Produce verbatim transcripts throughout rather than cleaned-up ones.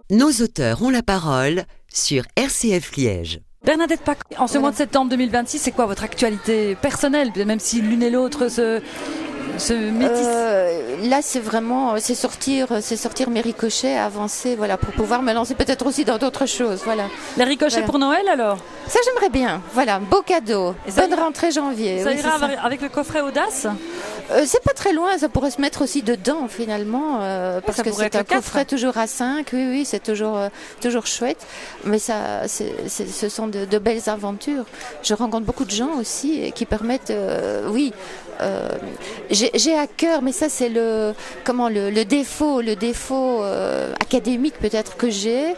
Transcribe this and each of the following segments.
Nos auteurs ont la parole sur R C F Liège. Bernadette Pack, en ce mois de septembre deux mille vingt-six, c'est quoi votre actualité personnelle, même si l'une et l'autre se, se métissent euh, Là, c'est vraiment, c'est sortir, c'est sortir mes ricochets, avancer, voilà, pour pouvoir me lancer peut-être aussi dans d'autres choses, voilà. Les ricochets voilà. Pour Noël alors? Ça, j'aimerais bien, voilà, beau cadeau, bonne ira, rentrée janvier. Ça oui, ira ça. avec le coffret Audace? Euh, c'est pas très loin, ça pourrait se mettre aussi dedans finalement, euh, parce que c'est un coffret toujours à cinq, oui, oui, c'est toujours, euh, toujours chouette, mais ça, c'est, c'est, ce sont de, de belles aventures. Je rencontre beaucoup de gens aussi qui permettent, euh, oui, euh, j'ai, j'ai à cœur, mais ça c'est le, comment, le, le défaut, le défaut euh, académique peut-être que j'ai.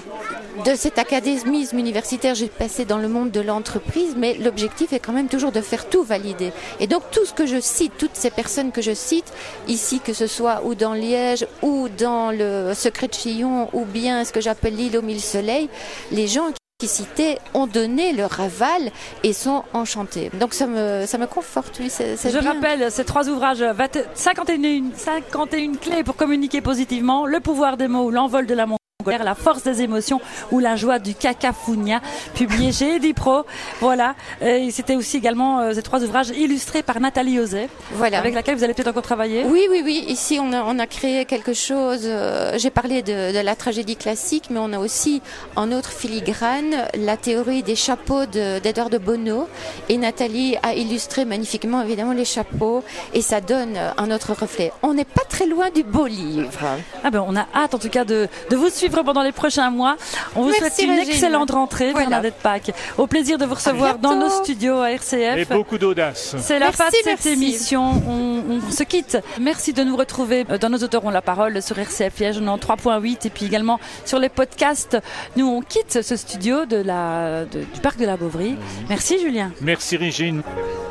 De cet académisme universitaire, j'ai passé dans le monde de l'entreprise, mais l'objectif est quand même toujours de faire tout valider. Et donc tout ce que je cite, toutes ces personnes que je cite, ici que ce soit ou dans Liège, ou dans le Secret de Chillon, ou bien ce que j'appelle l'île aux mille soleils, les gens qui citaient ont donné leur aval et sont enchantés. Donc ça me, ça me conforte, oui, c'est, c'est Je bien. rappelle ces trois ouvrages, cinquante et une, cinquante et une clés pour communiquer positivement, le pouvoir des mots, l'envol de la montagne, la force des émotions ou la joie du cacafounia, publié chez Edipro. Voilà. Et c'était aussi également euh, ces trois ouvrages illustrés par Nathalie Osé, voilà. Avec laquelle vous allez peut-être encore travailler. Oui, oui, oui. Ici, on a, on a créé quelque chose. Euh, j'ai parlé de, de la tragédie classique, mais on a aussi en autre filigrane la théorie des chapeaux de, d'Edouard de Bonneau. Et Nathalie a illustré magnifiquement, évidemment, les chapeaux. Et ça donne un autre reflet. On n'est pas très loin du beau livre. Ah ben, on a hâte, en tout cas, de, de vous suivre pendant les prochains mois. On vous Merci souhaite une Régine. excellente rentrée, voilà. Bernadette Pack. Au plaisir de vous recevoir dans nos studios à R C F. Et beaucoup d'audace. C'est la merci, fin de cette merci. émission. On, on se quitte. Merci de nous retrouver dans Nos auteurs ont la parole sur R C F Liège en trois point huit et puis également sur les podcasts. Nous, on quitte ce studio de la, de, du Parc de la Bovrie. Oui. Merci Julien. Merci Régine.